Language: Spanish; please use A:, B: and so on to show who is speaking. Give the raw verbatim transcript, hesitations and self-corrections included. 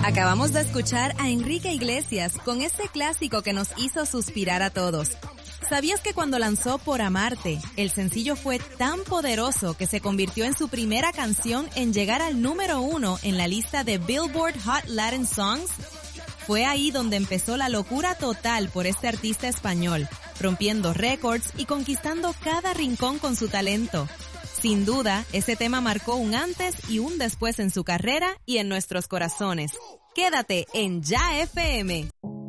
A: Acabamos de escuchar a Enrique Iglesias con este clásico que nos hizo suspirar a todos. ¿Sabías que cuando lanzó Por Amarte, el sencillo fue tan poderoso que se convirtió en su primera canción en llegar al número uno en la lista de Billboard Hot Latin Songs? Fue ahí donde empezó la locura total por este artista español, rompiendo récords y conquistando cada rincón con su talento. Sin duda, ese tema marcó un antes y un después en su carrera y en nuestros corazones. Quédate en Ya F M.